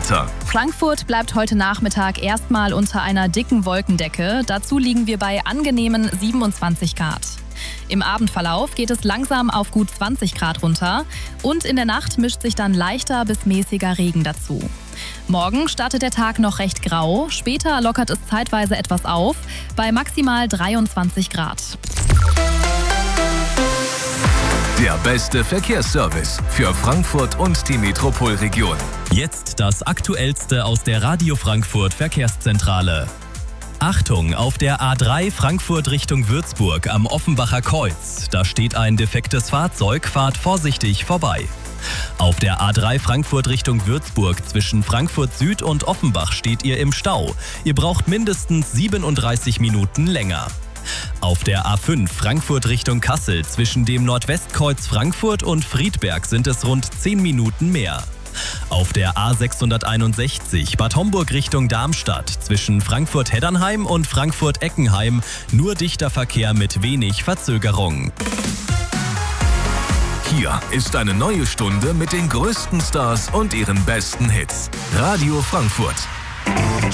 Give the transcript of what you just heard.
Wetter. Frankfurt bleibt heute Nachmittag erstmal unter einer dicken Wolkendecke. Dazu liegen wir bei angenehmen 27 Grad. Im Abendverlauf geht es langsam auf gut 20 Grad runter und in der Nacht mischt sich dann leichter bis mäßiger Regen dazu. Morgen startet der Tag noch recht grau, später lockert es zeitweise etwas auf, bei maximal 23 Grad. Der beste Verkehrsservice für Frankfurt und die Metropolregion. Jetzt das Aktuellste aus der Radio Frankfurt Verkehrszentrale. Achtung, auf der A3 Frankfurt Richtung Würzburg am Offenbacher Kreuz. Da steht ein defektes Fahrzeug, fahrt vorsichtig vorbei. Auf der A3 Frankfurt Richtung Würzburg zwischen Frankfurt Süd und Offenbach steht ihr im Stau. Ihr braucht mindestens 37 Minuten länger. Auf der A5 Frankfurt Richtung Kassel zwischen dem Nordwestkreuz Frankfurt und Friedberg sind es rund 10 Minuten mehr. Auf der A661 Bad Homburg Richtung Darmstadt zwischen Frankfurt-Heddernheim und Frankfurt-Eckenheim nur dichter Verkehr mit wenig Verzögerung. Hier ist eine neue Stunde mit den größten Stars und ihren besten Hits. Radio Frankfurt.